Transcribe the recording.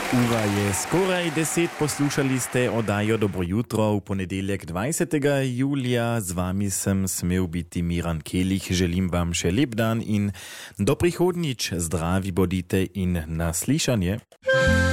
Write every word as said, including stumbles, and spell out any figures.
Ura je skoraj deset, poslušali ste oddajo Dobro jutro v ponedeljek dvajsetega julija. Z vami sem smel biti Miran Kelich. Želim vam še lep dan in do prihodnjič. Zdravi bodite in naslišanje.